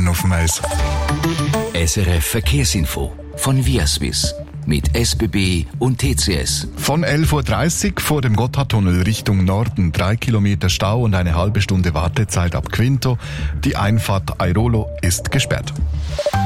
Meldungen auf dem Eis. SRF Verkehrsinfo von Viaswiss mit SBB und TCS. Von 11.30 Uhr vor dem Gotthardtunnel Richtung Norden 3 Kilometer Stau und eine halbe Stunde Wartezeit ab Quinto. Die Einfahrt Airolo ist gesperrt.